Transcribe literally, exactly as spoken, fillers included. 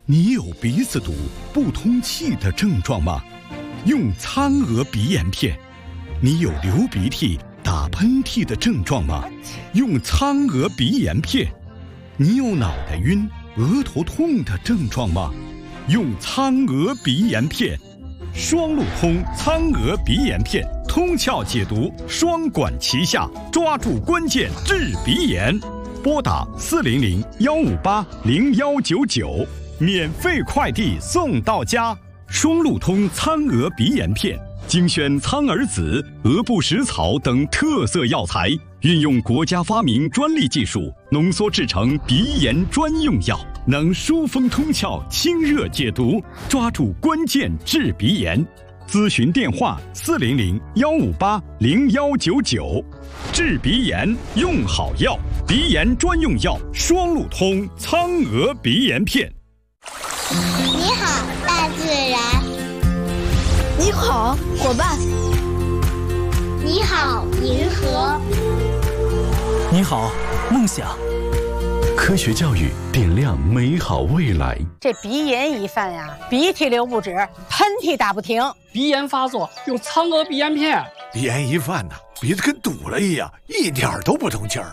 你有鼻子堵、不通气的症状吗？用苍娥鼻炎片。你有流鼻涕、打喷嚏的症状吗？用苍娥鼻炎片。你有脑袋晕、额头痛的症状吗？用苍娥鼻炎片。双路通苍娥鼻炎片，通窍解毒，双管齐下，抓住关键治鼻炎。拨打四零零幺五八零幺九九，免费快递送到家。双路通苍娥鼻炎片，精选苍耳子、鹅不食草等特色药材，运用国家发明专利技术，浓缩制成鼻炎专用药，能疏风通窍、清热解毒，抓住关键治鼻炎。咨询电话：四零零幺五八零幺九九。治鼻炎用好药，鼻炎专用药双路通苍娥鼻炎片。 你好，大自然。 你好，伙伴。 你好，银河。 你好，梦想。科学教育点亮美好未来。 这鼻炎一犯呀，鼻涕流不止，喷嚏打不停。 鼻炎发作用苍娥鼻炎片。 鼻炎一犯呢，鼻子跟堵了一样，一点都不通气儿。